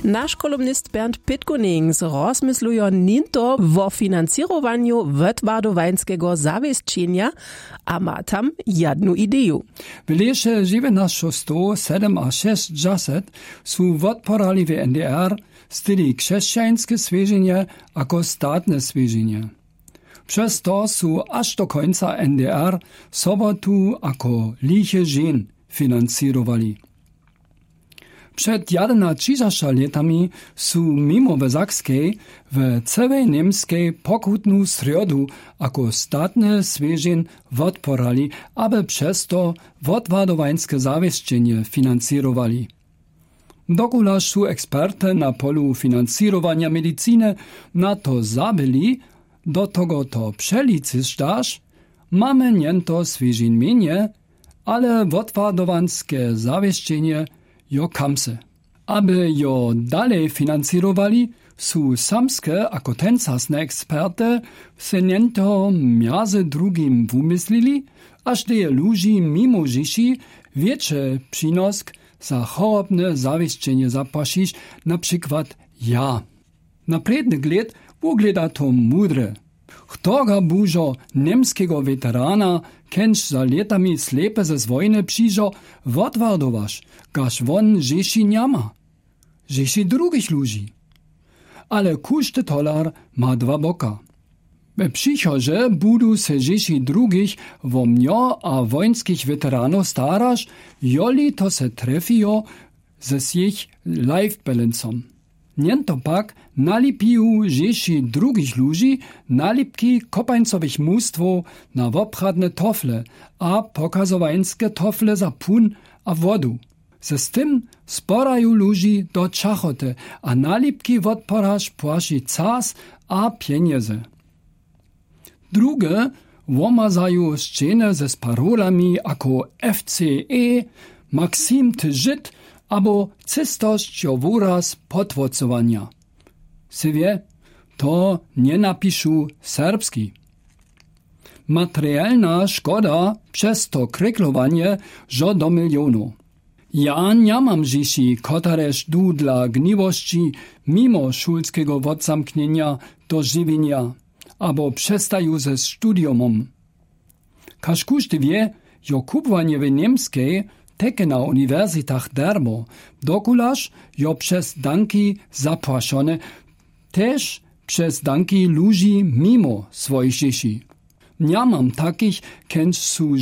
Nasz kolumnist Bernd Pitkonings rozmysluje ninto wo financirowaniu wetwardowańskiego zawieszczenia, a ma tam jedną ideę. W lesie 1907 a 60 su wodporali w NDR styli chrześcijańskie swieżenie jako statne swieżenie. Przez to su aż do końca NDR sobotu jako liche żen financirowali. Przed 11 latami su mimo w Zakskiej w całej niemskiej pokutną środu jako statne swieżeń wodporali, aby przez to wodwardowańskie zawieszczenie financirowali. Dokulaż su eksperty na polu finansirowania medycyny na to zabyli, do tego to przeliczysz, mamy niento swieżeń mniej, ale wodwardowańskie zawieszczenie jo kamse. Aby jo dalej financirowali, su samskie jako tencasne eksperty se niento między drugim wymyslili, aż deje ludzi mimo Rzeszy większy przynosk za chorobne zawieszczenie zapłacić, na przykład ja. Na prednych lat ugleda to mudre. Ktoga bużo niemskiego weterana, kenż za latami slepe ze wojny przyjżo, wodwardowasz, gaż won Rzeszy nie ma. Rzeszy drugich ludzi. Ale każdy tolar ma dwa boka. W przychodze budu se Rzeszy drugich wo mnio a wojenskich weteranów staraż, joli to se trefijo ze sich life balancom. Niento pak nalipiu Rzeszy drugich ludzi nalipki kopańcowych mustwo na wopradne tofle a pokazowańskie tofle za pun a wodu. Ze z tym sporają ludzi do czachoty, a nalipki wodporaż płaci czas a pieniądze. Drugie womazają sceny ze parolami jako FCE, Maksim ty Żyd, abo cystość jo wyraz potwocowania. Sywie, to nie napišu serbski. Materialna szkoda przez to kryklowanie żo do milionów. Ja nie mam Rzeszy, kotareż du dla gniwości mimo szulskiego wodzamknienia do żywienia, abo przestaju ze studiumom. Każ każdy wie, jo kupowanie w niemskiej teke na uniwersytach darmo, dokulaż jo przez danki zapłaszone, też przez danki ludzi mimo swoich Rzeszy. Nie mam takich, kenż su